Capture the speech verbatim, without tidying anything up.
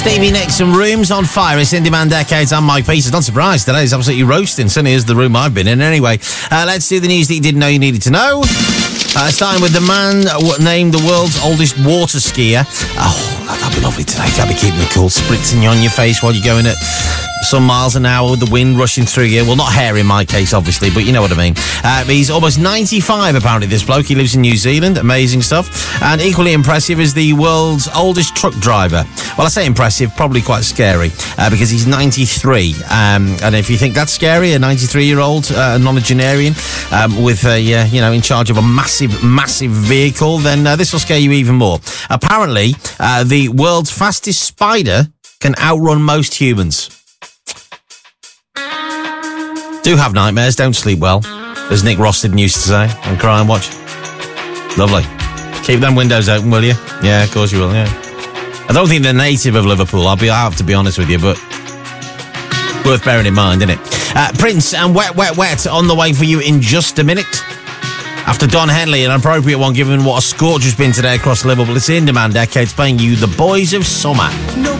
Stevie Nicks and Rooms on Fire. It's In Demand Decades. I'm Mike Peters. Not surprised. Today's absolutely roasting. Certainly is the room I've been in. Anyway, uh, let's do the news that you didn't know you needed to know. Uh, starting with the man named the world's oldest water skier. Oh, that'd be lovely today. That'd be keeping it cool. Spritzing on your face while you're going at some miles an hour with the wind rushing through you. Well, not hair in my case, obviously, but you know what I mean. Uh, he's almost ninety-five, apparently, this bloke. He lives in New Zealand. Amazing stuff. And equally impressive is the world's oldest truck driver. Well, I say impressive, probably quite scary, uh, because he's ninety-three. Um, and if you think that's scary, a ninety-three-year-old uh, nonagenarian um, with, a, uh, you know, in charge of a massive, massive vehicle, then uh, this will scare you even more. Apparently, uh, the world's fastest spider can outrun most humans. Do have nightmares, don't sleep well, as Nick Rosted used to say on Crime Watch. Lovely. Keep them windows open, will you? Yeah, of course you will, yeah. I don't think they're native of Liverpool, I'll be I have to be honest with you, but worth bearing in mind, isn't it? Uh, Prince and Wet, Wet, Wet on the way for you in just a minute. After Don Henley, an appropriate one given what a scorch has been today across Liverpool. It's In Demand Decades playing you The Boys of Summer.